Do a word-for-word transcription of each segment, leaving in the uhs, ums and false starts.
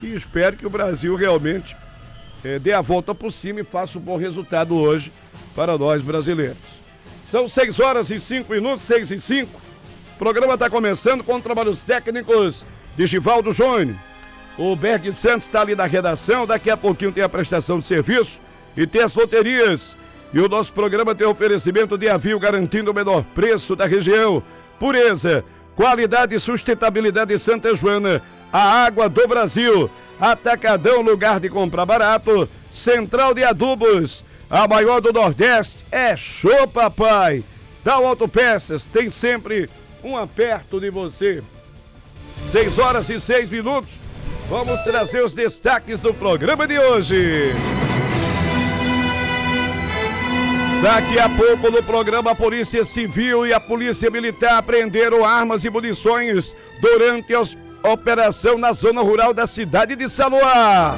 E espero que o Brasil realmente é, dê a volta por cima e faça um bom resultado hoje para nós brasileiros. São seis horas e cinco minutos, seis e cinco. O programa está começando com trabalhos técnicos de Givaldo Júnior. O Berg Santos está ali na redação, daqui a pouquinho tem a prestação de serviço e tem as loterias. E o nosso programa tem oferecimento de Avil, garantindo o menor preço da região. Pureza, qualidade e sustentabilidade de Santa Joana, a água do Brasil. Atacadão, lugar de comprar barato. Central de Adubos, a maior do Nordeste. É show, papai. Dal Autopeças, tem sempre um perto de você. seis horas e seis minutos. Vamos trazer os destaques do programa de hoje. Daqui a pouco no programa, a Polícia Civil e a Polícia Militar apreenderam armas e munições durante a operação na zona rural da cidade de Saloá.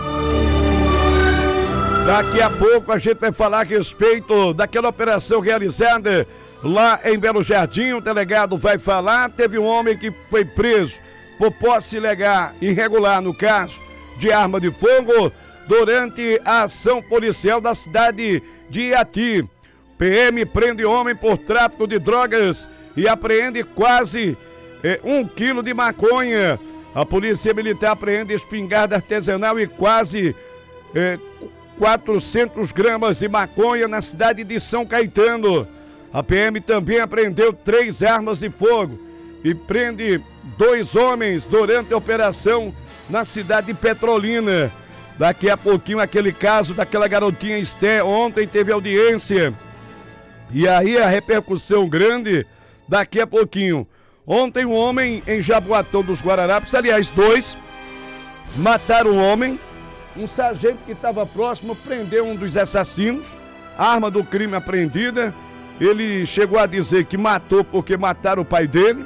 Daqui a pouco a gente vai falar a respeito daquela operação realizada lá em Belo Jardim. O delegado vai falar. Teve um homem que foi preso por posse ilegal, irregular no caso, de arma de fogo durante a ação policial da cidade de Iati. P M prende homem por tráfico de drogas e apreende quase eh, um quilo de maconha. A Polícia Militar apreende espingarda artesanal e quase eh, quatrocentas gramas de maconha na cidade de São Caetano. A P M também apreendeu três armas de fogo e prende dois homens durante a operação na cidade de Petrolina. Daqui a pouquinho aquele caso daquela garotinha Esté, ontem teve audiência. E aí a repercussão grande, daqui a pouquinho. Ontem um homem em Jaboatão dos Guararapes, aliás dois, mataram um homem. Um sargento que estava próximo prendeu um dos assassinos, arma do crime apreendida. Ele chegou a dizer que matou porque mataram o pai dele.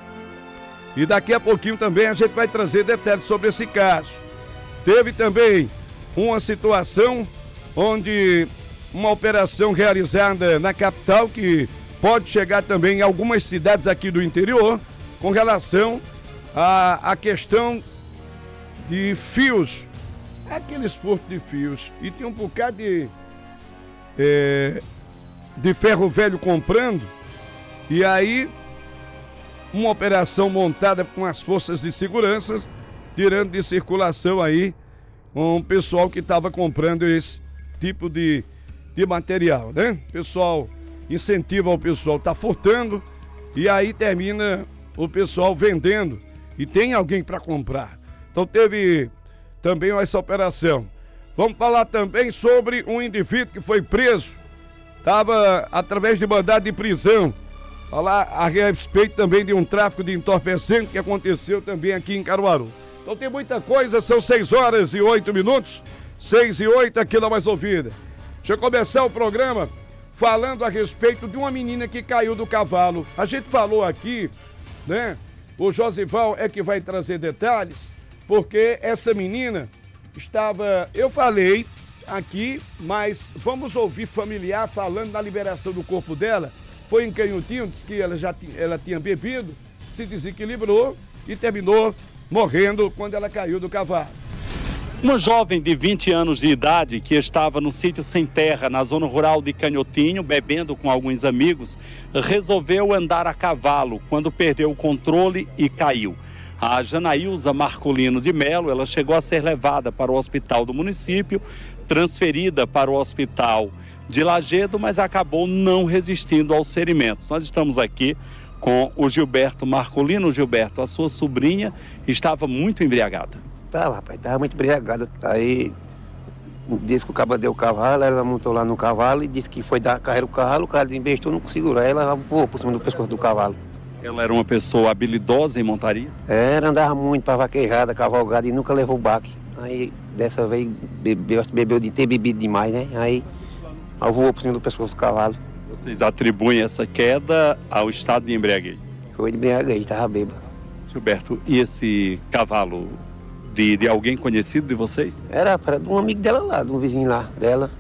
E daqui a pouquinho também a gente vai trazer detalhes sobre esse caso. Teve também uma situação onde uma operação realizada na capital que pode chegar também em algumas cidades aqui do interior com relação à, à questão de fios, aqueles furtos de fios. E tem um bocado de, é, de ferro velho comprando, e aí uma operação montada com as forças de segurança, tirando de circulação aí um pessoal que estava comprando esse tipo de, de material, né? O pessoal incentiva o pessoal tá furtando e aí termina o pessoal vendendo e tem alguém para comprar. Então teve também essa operação. Vamos falar também sobre um indivíduo que foi preso, estava através de mandado de prisão. Falar a respeito também de um tráfico de entorpecente que aconteceu também aqui em Caruaru. Então tem muita coisa, são seis horas e oito minutos, seis e oito aqui na Mais Ouvida. Deixa eu começar o programa falando a respeito de uma menina que caiu do cavalo. A gente falou aqui, né? O Josival é que vai trazer detalhes, porque essa menina estava, eu falei aqui, mas vamos ouvir familiar falando da liberação do corpo dela. Foi em Canhotinho, disse que ela já ela tinha bebido, se desequilibrou e terminou morrendo quando ela caiu do cavalo. Uma jovem de vinte anos de idade que estava no sítio sem terra, na zona rural de Canhotinho, bebendo com alguns amigos, resolveu andar a cavalo quando perdeu o controle e caiu. A Janaílza Marcolino de Melo, ela chegou a ser levada para o hospital do município, transferida para o hospital de Lagedo, mas acabou não resistindo aos ferimentos. Nós estamos aqui com o Gilberto Marcolino. Gilberto, a sua sobrinha estava muito embriagada. Tava, rapaz, tava muito embriagada. Aí disse que o cabo deu o cavalo, ela montou lá no cavalo e disse que foi dar carreira o cavalo, o cara embestou, não segurou, ela voou por cima do pescoço do cavalo. Ela era uma pessoa habilidosa em montaria? Era, andava muito para vaquejada, cavalgada e nunca levou baque. Aí dessa vez bebeu, bebeu de ter bebido demais, né? Aí ela voou por cima do pescoço do cavalo. Vocês atribuem essa queda ao estado de embriaguez? Foi de embriaguez, tava bêbado. Gilberto, e esse cavalo de, de alguém conhecido de vocês? Era, era de um amigo dela lá, de um vizinho lá dela.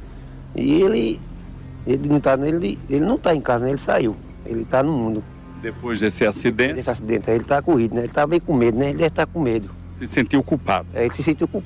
E ele, ele não tá nele, ele não tá em casa, né? Ele saiu. Ele tá no mundo. Depois desse acidente? Desse acidente, ele tá corrido, né? Ele tá bem com medo, né? Ele deve estar com medo. Se sentiu culpado? É, ele se sentiu culpado.